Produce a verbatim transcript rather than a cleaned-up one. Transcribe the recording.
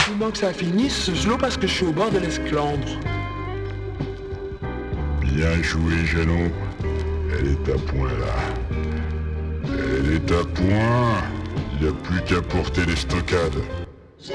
Vivement que ça finisse, ce slow parce que je suis au bord de l'esclandre. Bien joué, Jeannot. Elle est à point là. Elle est à point. Il n'y a plus qu'à porter les stockades.